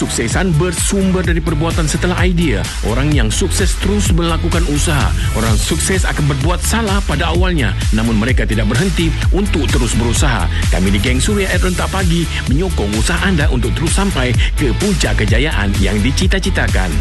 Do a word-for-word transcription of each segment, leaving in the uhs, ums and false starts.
Kesuksesan bersumber dari perbuatan setelah idea. Orang yang sukses terus melakukan usaha. Orang sukses akan berbuat salah pada awalnya, namun mereka tidak berhenti untuk terus berusaha. Kami di Geng Suria at Rentak Pagi menyokong usaha anda untuk terus sampai ke puncak kejayaan yang dicita-citakan.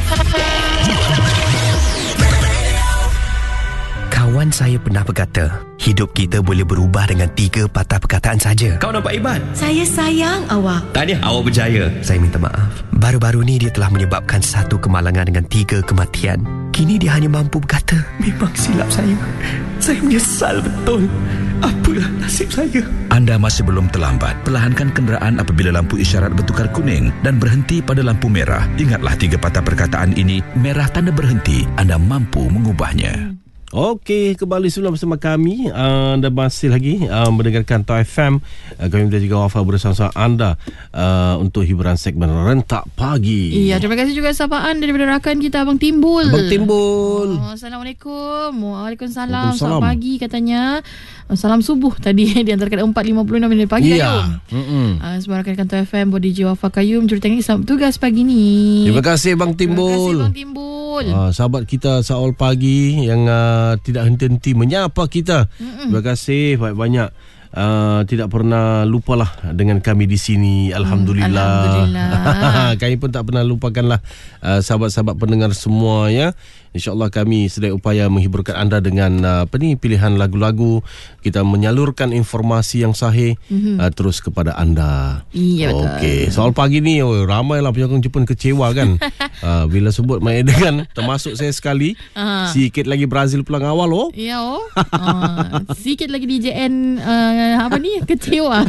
Kawan saya pernah berkata, hidup kita boleh berubah dengan tiga patah perkataan saja. Kau nampak hebat. Saya sayang awak. Tahniah, awak berjaya. Saya minta maaf. Baru-baru ni dia telah menyebabkan satu kemalangan dengan tiga kematian. Kini dia hanya mampu berkata, memang silap saya. Saya menyesal betul. Apalah nasib saya. Anda masih belum terlambat. Perlahankan kenderaan apabila lampu isyarat bertukar kuning dan berhenti pada lampu merah. Ingatlah tiga patah perkataan ini. Merah tanda berhenti. Anda mampu mengubahnya. Okey, kembali semula bersama kami. uh, Anda masih lagi uh, mendengarkan T A F M. uh, Kami minta juga Wafa bersama anda uh, untuk hiburan segmen Rentak Pagi. Iya, terima kasih juga sapaan daripada rakan kita Abang Timbul. Abang Timbul. Oh, Assalamualaikum. Waalaikumsalam. Waalaikumsalam. Selamat pagi katanya. Salam subuh tadi diantarkan empat lima puluh enam minit pagi. Ya. Kayum. Uh, semua rakan T A F M, Bodi J Wafa Kayum, jurutangan selamat tugas pagi ni. Terima kasih Abang Timbul. Terima kasih Abang Timbul. uh, Sahabat kita seawal pagi yang uh, tidak henti-henti menyapa kita. Mm-mm. Terima kasih banyak-banyak. Uh, tidak pernah lupalah dengan kami di sini. Alhamdulillah. Hmm, Alhamdulillah. Kami pun tak pernah lupakanlah uh, sahabat-sahabat pendengar semua ya. InsyaAllah kami sedang upaya menghiburkan anda dengan uh, apa ni, pilihan lagu-lagu. Kita menyalurkan informasi yang sahih mm-hmm. uh, terus kepada anda. Iya betul. Okey, soal pagi ni oh, ramailah penyokong Jepun kecewa kan. uh, bila sebut main dengan termasuk saya sekali. Uh. Sikit lagi Brazil pulang awal oh. Ya oh. uh, sikit lagi D J N uh, apa ni kecewa.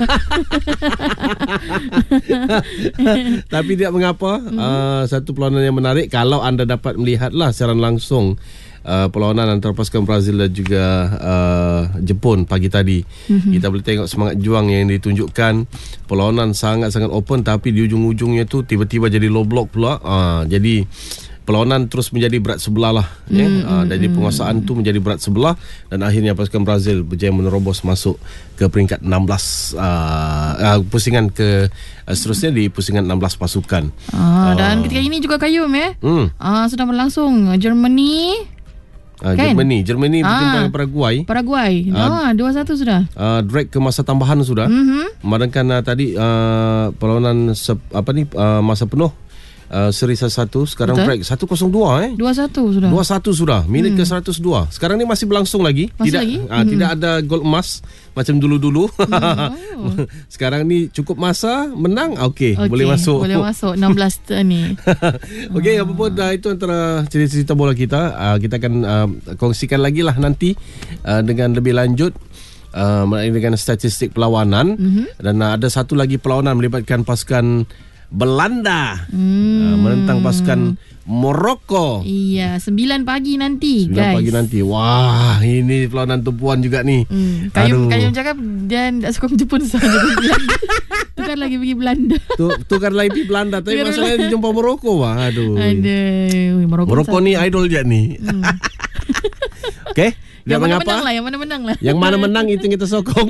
Tapi tidak mengapa. Mm-hmm. uh, Satu perlawanan yang menarik kalau anda dapat melihatlah secara langsung uh, perlawanan antara pasukan Brazil dan juga uh, Jepun pagi tadi. Mm-hmm. Kita boleh tengok semangat juang yang ditunjukkan. Perlawanan sangat-sangat open, tapi di ujung-ujungnya tu tiba-tiba jadi low block pula. uh, Jadi perlawanan terus menjadi berat sebelah lah. mm, ya? uh, mm, Jadi penguasaan tu menjadi berat sebelah, dan akhirnya pasukan Brazil berjaya menerobos masuk ke peringkat enam belas, uh, uh, pusingan ke uh, seterusnya di pusingan enam belas pasukan. ah, Dan uh, ketika ini juga Kayum ya. hmm. ah, Sedang berlangsung Germany uh, kan? Germany Germany berjumpa ah, dengan Paraguay. Paraguay Ah, ah, dua satu sudah. uh, Drag ke masa tambahan sudah. mm-hmm. Memandangkan uh, tadi uh, perlawanan sep, apa ni uh, masa penuh. Uh, seri satu, sekarang Betul. break satu kosong dua eh. dua satu sudah. dua satu sudah, minit hmm. ke seratus dua. Sekarang ni masih berlangsung lagi. Masih tidak lagi? Uh, hmm. tidak ada gol emas macam dulu-dulu. Hmm. Sekarang ni cukup masa menang, okey, okay, boleh masuk. Boleh masuk enam belas ni. Okey, apa pun uh, itu antara cerita-cerita bola kita. Uh, kita akan uh, kongsikan lagi lah nanti uh, dengan lebih lanjut. Uh, dengan statistik perlawanan. Mm-hmm. Dan uh, ada satu lagi perlawanan melibatkan pasukan Belanda hmm. uh, menentang pasukan Morocco. Iya, sembilan pagi nanti sembilan guys. pagi nanti. Wah, ini perlawanan tumpuan juga ni. Hmm. Kayum Kayum cakap dan tak sokong Jepun saja. Tukar lagi pergi Belanda. Tu, tukar lagi pergi Belanda. Tapi masalahnya jumpa Morocco. Wah, aduh. Aduh, Morocco, Morocco ni idol je ni. Hmm. Okey. Yang mana mengapa? menang lah, yang mana menang lah. Yang mana menang itu kita sokong.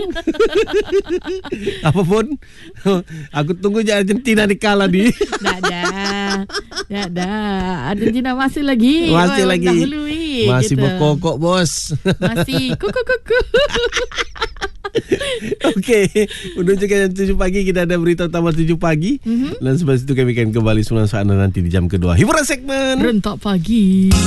Apapun, aku tunggu je Argentina dikalah di. Tak dah, tak dah. Argentina masih lagi. Masih lagi. Dahului, masih kita. berkokok bos. Masih kuku kuku. Okey, menuju ke jam tujuh pagi kita ada berita utama tujuh pagi. Mm-hmm. Dan sebab itu kami akan kembali semula saat nanti di jam kedua. Hiburan segmen Rentak Pagi.